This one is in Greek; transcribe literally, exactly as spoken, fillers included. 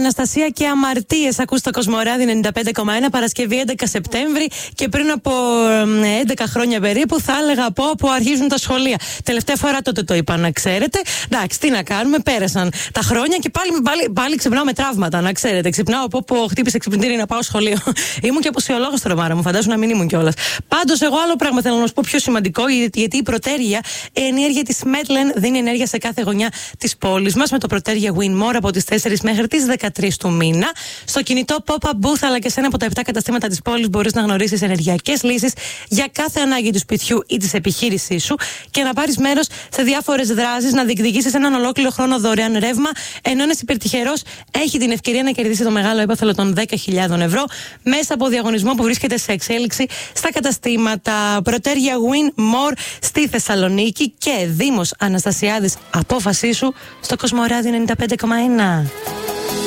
Αναστασία και αμαρτίες. Ακούς το Κοσμοράδι ενενήντα πέντε κόμμα ένα, Παρασκευή έντεκα Σεπτέμβρη, και πριν από έντεκα χρόνια περίπου θα έλεγα από όπου αρχίζουν τα σχολεία. Τελευταία φορά τότε το είπα, να ξέρετε. Εντάξει, τι να κάνουμε, πέρασαν τα χρόνια και πάλι, πάλι, πάλι ξυπνάω με τραύματα, να ξέρετε. Ξυπνάω από όπου χτύπησε ξυπνητήρι να πάω σχολείο. Ήμουν και αποσιολόγος τώρα, Μάρα μου, φαντάζομαι να μην ήμουν κιόλας. Πάντως, εγώ άλλο πράγμα θέλω να σου πω πιο σημαντικό, γιατί η Προτέργεια, η ενέργεια της Μέτλεν, δίνει ενέργεια σε κάθε γωνιά της πόλης μας με το Προτέργεια Winmore από τις τέσσερις μέχρι τις δεκατρείς του μήνα. Στο κινητό Pop-up Booth αλλά και σε ένα από τα επτά καταστήματα της πόλης μπορείς να γνωρίσεις ενεργειακές λύσεις για κάθε ανάγκη του σπιτιού ή της επιχείρησής σου και να πάρεις μέρος σε διάφορες δράσεις, να διεκδικήσεις έναν ολόκληρο χρόνο δωρεάν ρεύμα, ενώ ένας υπερτυχερός έχει την ευκαιρία να κερδίσει το μεγάλο έπαθλο των δέκα χιλιάδες ευρώ μέσα από διαγωνισμό που βρίσκεται σε εξέλιξη στα καταστήματα Προτέργεια Winmore στη Θεσσαλονίκη και Δήμος Αναστασιάδης. Απόφασή σου στο Κοσμοράδι ενενήντα πέντε κόμμα ένα.